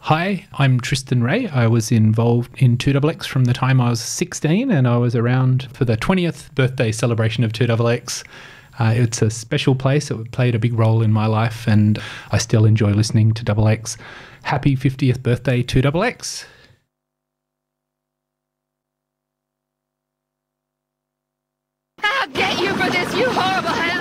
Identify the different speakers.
Speaker 1: Hi, I'm Tristan Ray. I was involved in 2XX from the time I was 16, and I was around for the 20th birthday celebration of 2XX. It's a special place. It played a big role in my life, and I still enjoy listening to XX. Happy 50th birthday, 2XX.
Speaker 2: I'll get you for this, you horrible hound!